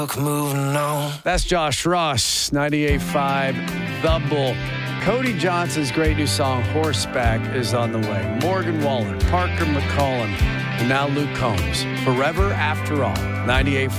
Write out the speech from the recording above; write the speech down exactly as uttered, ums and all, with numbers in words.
Moving on. That's Josh Ross, ninety-eight point five The Bull. Cody Johnson's great new song, Horseback, is on the way. Morgan Wallen, Parker McCollum, and now Luke Combs. Forever After All, ninety-eight point five